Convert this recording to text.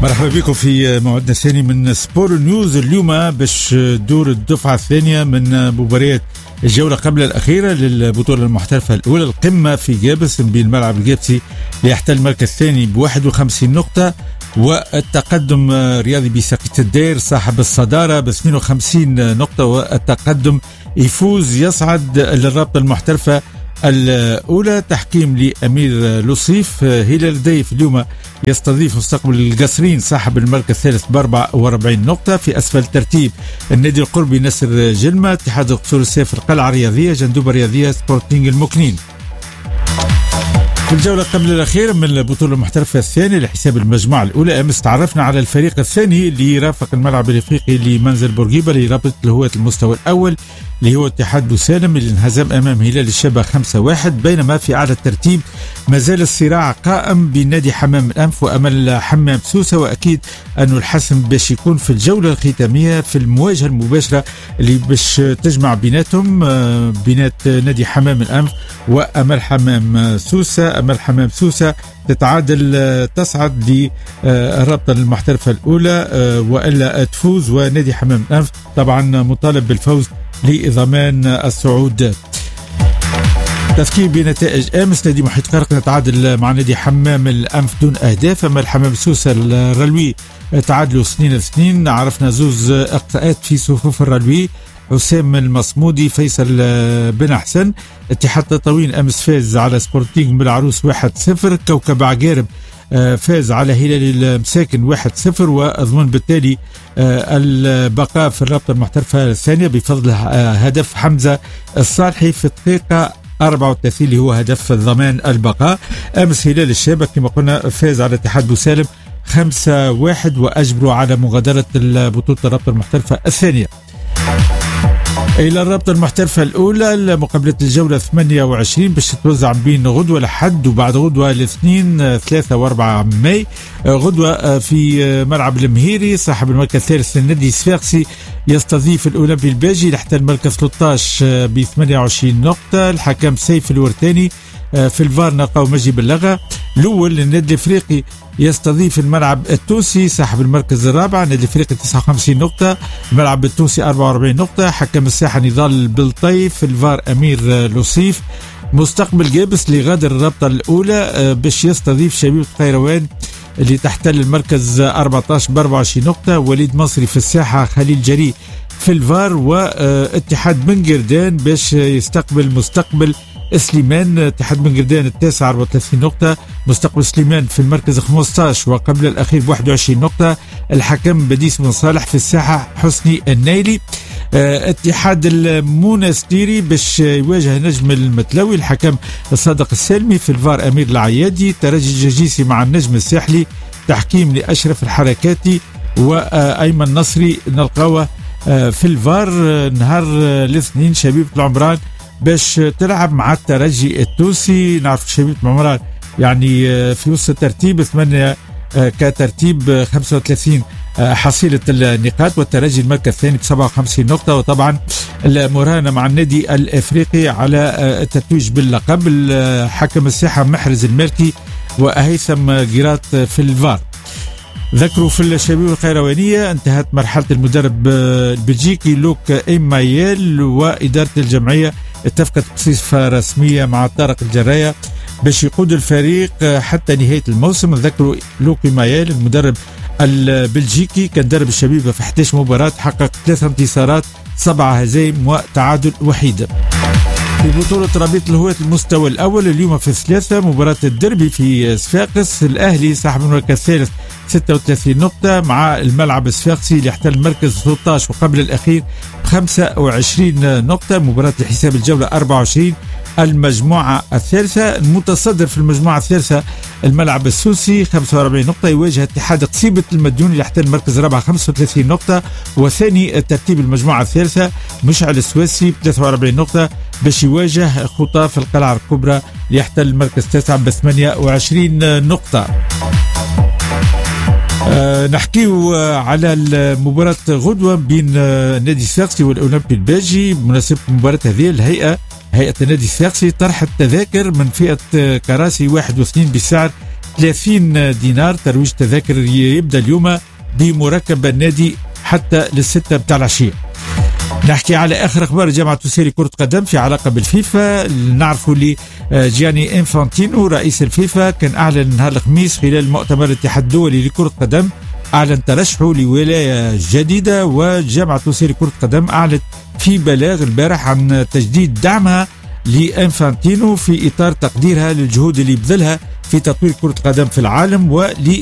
مرحبا بكم في موعدنا الثاني من سبور نيوز. اليوم باش دور الدفعة الثانية من مباريات الجولة قبل الأخيرة للبطولة المحترفة الأولى، القمة في جابس بين الملعب الجابسي ليحتل المركز الثاني ب 51 نقطة، والتقدم رياضي بساقية الدير صاحب الصدارة ب 52 نقطة، والتقدم يفوز يصعد للرابطة المحترفة الأولى. تحكيم لأمير لصيف. هلال الديف اليوم يستضيف مستقبل القصرين صاحب المركز الثالث ب 44 نقطة. في أسفل الترتيب النادي القربي نسر جلمة، اتحاد قصور السيف القلعة الرياضية، جندوبة الرياضية، سبورتينغ المكنين. في الجولة قبل الأخيرة من البطولة المحترفة الثانية لحساب المجموعة الأولى، أمس تعرفنا على الفريق الثاني اللي يرافق الملعب الإفريقي لمنزل بورقيبة لرابطة الهواة المستوى الأول اللي هو اتحاد بوسالم، اللي انهزم أمام هلال الشبه 5-1. بينما في أعلى الترتيب ما زال الصراع قائم بين نادي حمام الأنف وأمل حمام سوسة، وأكيد أنه الحسم باش يكون في الجولة الختامية في المواجهة المباشرة اللي باش تجمع بيناتهم بينات نادي حمام الأنف وأمل حمام سوسة. أمل حمام سوسة تتعادل تصعد للرابطة المحترفة الأولى وإلا تفوز، ونادي حمام الأنف طبعا مطالب بالفوز لضمان الصعود. تذكير بنتائج امس: نادي محيط قرقنة تعادل مع نادي حمام الانف دون اهداف، اما الحمام سوسة الرلوي تعادلوا 2-2. عرفنا زوز اقصاءات في صفوف الرلوي: حسام المصمودي، فيصل بن احسن. اتحاد تطاوين امس فاز على سبورتينغ بالعروس 1-0. كوكب عقارب فاز على هلال المساكن 1-0، واضمن بالتالي البقاء في الرابطة المحترفة الثانية بفضل هدف حمزة الصالحي في الدقيقة 34 اللي هو هدف ضمان البقاء. امس هلال الشابة كما قلنا فاز على اتحاد بوسالم 5-1 واجبروا على مغادرة بطولة الرابطة المحترفة الثانية. إلى الرابطة المحترفة الأولى، مقابلة الجولة 28 باش تتوزع بين غدوة لحد وبعد غدوة الاثنين 3 و4 ماي. غدوة في ملعب المهيري صاحب المركز الثالث النادي الصفاقسي يستضيف الأولمبي الباجي لحتى المركز 13 ب 28 نقطة. الحكم سيف الورتاني. في الفار نلقاو مجي باللغة. الأول النادي الإفريقي يستضيف الملعب التونسي صاحب المركز الرابع، النادي الإفريقي 59 نقطة، الملعب التونسي 44 نقطة. حكم الساحة نضال البلطيف. في الفار أمير لصيف. مستقبل جابس اللي غادر الرابطة الأولى باش يستضيف شبيبة قيروان اللي تحتل المركز 14 ب 24 نقطة. وليد مصري في الساحة. خليل جري في الفار. واتحاد بن قردان باش يستقبل مستقبل سليمان. اتحاد بن قردان التاسع 34 نقطة، مستقبل سليمان في المركز 15 وقبل الأخير ب 21 نقطة. الحكم بديس بن صالح. في الساحة حسني النيلي. اتحاد المونستيري باش يواجه نجم المتلوي، الحكم الصادق السالمي. في الفار أمير العيادي. ترجي الجرجيسي مع النجم الساحلي. تحكيم لأشرف الحركاتي وأيمن نصري. نلقاوه في الفار. نهار الاثنين شبيبة العمران باش تلعب مع الترجي التونسي. نعرف شبيبة العمران يعني في وسط الترتيب 8 كترتيب 35 حصيلة النقاط، والترجي المركز الثاني ب 57 نقطة. وطبعا المراهنة مع النادي الافريقي على التتويج باللقب. حكم الساحة محرز المالكي وهيثم جيرات في الفار. ذكروا في الشبيبة القيروانية انتهت مرحلة المدرب البلجيكي لوك إيمايل، وإدارة الجمعية اتفقت بصفة رسمية مع طارق الجراية باش يقود الفريق حتى نهاية الموسم. ذكروا لوك إيمايل المدرب البلجيكي كان درب الشبيبة في 11 مباراة، حقق 3 انتصارات 7 هزائم وتعادل وحيد. في بطولة رابطة الهواة المستوى الأول اليوم في 3 مباراة الدربي في صفاقس. الأهلي صاحب المركز الثالث 36 نقطة مع الملعب الصفاقسي اللي يحتل المركز 13 وقبل الأخير 25 نقطة. مباراة لحساب الجولة 24 المجموعة الثالثة. المتصدر في المجموعة الثالثة الملعب السوسي 45 نقطة، يواجه اتحاد قصيبة المديون اللي يحتل المركز الرابع 35 نقطة. وثاني ترتيب المجموعة الثالثة مشعل السويسي ب 43 نقطة باش يواجه خطاف القلعة الكبرى اللي يحتل المركز التاسع ب 28 نقطة. نحكيو على المباراة غدوة بين نادي الصفاقسي والأولمبي الباجي. بمناسبة المباراة هذه هيئة النادي الصفاقسي طرحت تذاكر من فئة كراسي 1 و2 بسعر 30 دينار ترويج تذاكر يبدأ اليوم بمركب النادي حتى للستة بتاع العشية. نحكي على آخر أخبار الجامعة التونسية لكرة قدم في علاقة بالفيفا. نعرفوا اللي جياني إنفانتينو رئيس الفيفا كان أعلن نهار الخميس خلال مؤتمر الاتحاد الدولي لكرة قدم أعلن ترشحه لولاية جديدة، والجامعة التونسية لكرة قدم أعلنت في بلاغ البارح عن تجديد دعمها لإنفانتينو في إطار تقديرها للجهود اللي بذلها في تطوير كرة القدم في العالم